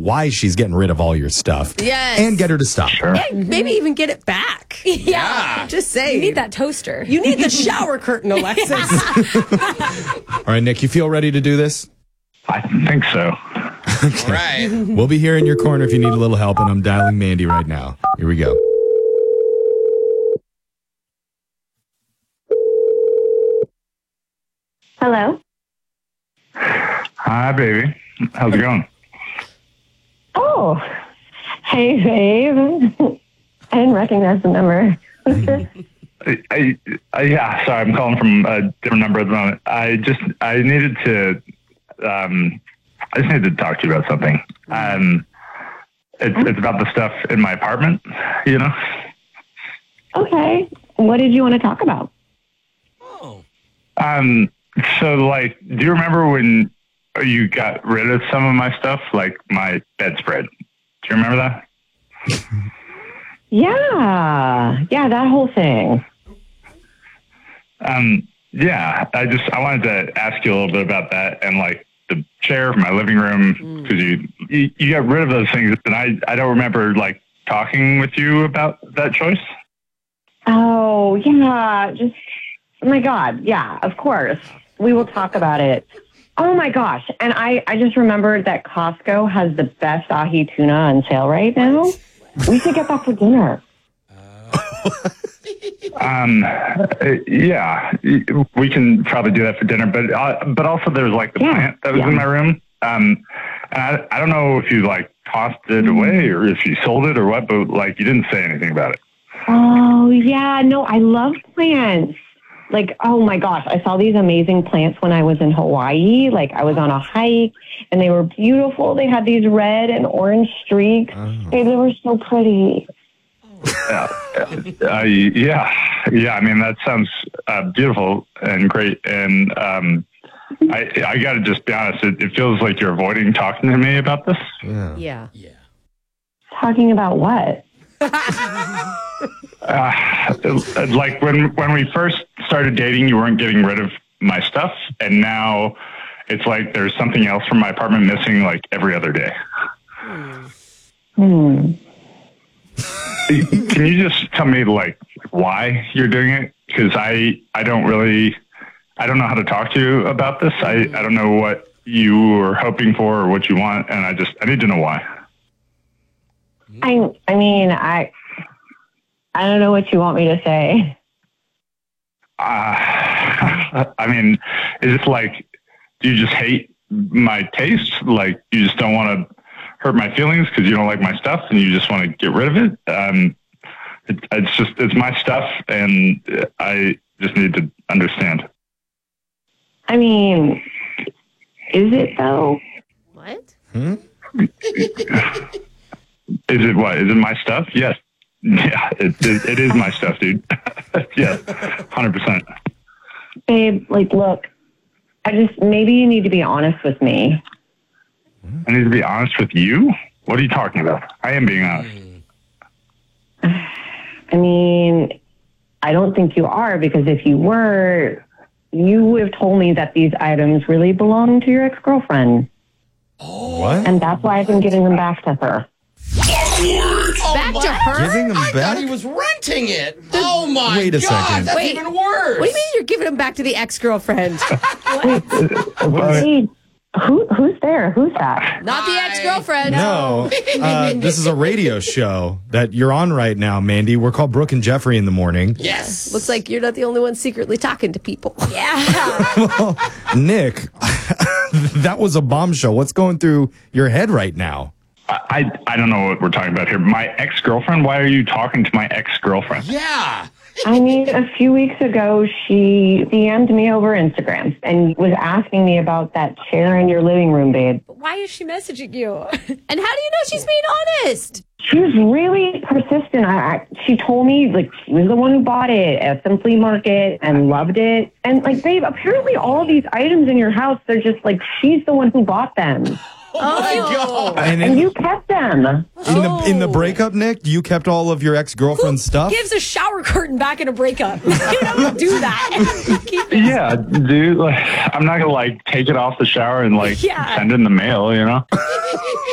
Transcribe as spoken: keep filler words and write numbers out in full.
why she's getting rid of all your stuff. Yes. And get her to stop. Sure. Yeah, maybe even get it back. Yeah. Just say. You need that toaster. You need the shower curtain, Alexis. All right, Nick, you feel ready to do this? I think so. All right. We'll be here in your corner if you need a little help, and I'm dialing Mandy right now. Here we go. Hello? Hi, baby. How's it going? Oh, hey, babe. I didn't recognize the number. Who's this? I, I, I, yeah, sorry, I'm calling from a different number at the moment. I just, I needed to, um, I just needed to talk to you about something. Um, it's, it's about the stuff in my apartment, you know? Okay. What did you want to talk about? Oh. Um, so, like, do you remember when you got rid of some of my stuff, like my bedspread? Do you remember that? Yeah. Yeah, that whole thing. Um, yeah, I just, I wanted to ask you a little bit about that and like the chair for my living room, because you, you, you got rid of those things and I, I don't remember like talking with you about that choice. Oh, yeah. Just, oh my God. Yeah, of course. We will talk about it. Oh my gosh. And I, I just remembered that Costco has the best ahi tuna on sale right now. We should get that for dinner. Um, uh, yeah, we can probably do that for dinner, but, uh, but also there's like the Yeah, plant that was yeah. in my room. Um, and I, I don't know if you like tossed it away or if you sold it or what, but like you didn't say anything about it. Oh, yeah. No, I love plants. Like, oh my gosh, I saw these amazing plants when I was in Hawaii. Like, I was on a hike and they were beautiful. They had these red and orange streaks. Oh. Babe, they were so pretty. Uh, uh, yeah, yeah. I mean, that sounds uh, beautiful and great. And um, I, I got to just be honest. It, it feels like you're avoiding talking to me about this. Yeah. Yeah. Yeah. Talking about what? Uh, like when when we first started dating, you weren't getting rid of my stuff, and now it's like there's something else from my apartment missing, like every other day. Hmm. Can you just tell me like why you're doing it? Because I I don't really I don't know how to talk to you about this. I, I don't know what you were hoping for or what you want, and I just I need to know why. I I mean, I I don't know what you want me to say. Uh, I mean, is it like, do you just hate my taste? Like, you just don't want to hurt my feelings because you don't like my stuff and you just want to get rid of it? Um, it, it's just, it's my stuff and I just need to understand. I mean, is it though? What? Hmm? Is it what? Is it my stuff? Yes. Yeah, it, it, it is my stuff, dude. Yes, one hundred percent. Babe, like, look, I just, maybe you need to be honest with me. I need to be honest with you? What are you talking about? I am being honest. I mean, I don't think you are, because if you were, you would have told me that these items really belong to your ex-girlfriend. What? And that's why I've been giving them back to her. Back to her? Giving them I back? thought he was renting it. Oh my Wait a God, second. that's Wait, even worse. What do you mean you're giving him back to the ex-girlfriend? Hey, who, who's there? Who's that? Not the ex-girlfriend. No, uh, this is a radio show that you're on right now, Mandy. We're called Brooke and Jeffrey in the morning. Yes. Looks like you're not the only one secretly talking to people. Yeah. Well, Nick, that was a bombshell. What's going through your head right now? I, I don't know what we're talking about here. My ex-girlfriend? Why are you talking to my ex-girlfriend? Yeah. I mean, a few weeks ago, she D M'd me over Instagram and was asking me about that chair in your living room, babe. Why is she messaging you? And how do you know she's being honest? She was really persistent. I, I, she told me, like, she was the one who bought it at some flea market and loved it. And, like, babe, apparently all of these items in your house, they're just, like, she's the one who bought them. Oh, my God. And And in, you kept them. in the in the breakup, Nick, you kept all of your ex-girlfriend's stuff? Gives a shower curtain back in a breakup. You don't do that. Keep it. Yeah, dude. Like, I'm not gonna like take it off the shower and like Yeah. send it in the mail, you know?